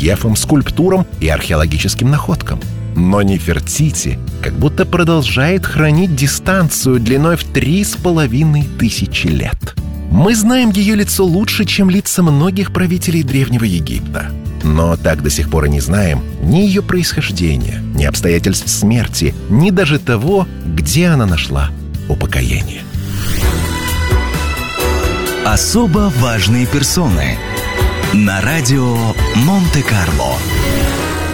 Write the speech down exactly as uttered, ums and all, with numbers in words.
рельефам, скульптурам и археологическим находкам. Но Нефертити как будто продолжает хранить дистанцию длиной в три с половиной тысячи лет. Мы знаем ее лицо лучше, чем лица многих правителей Древнего Египта. Но так до сих пор и не знаем ни ее происхождения, ни обстоятельств смерти, ни даже того, где она нашла упокоение. Особо важные персоны на радио Монте-Карло.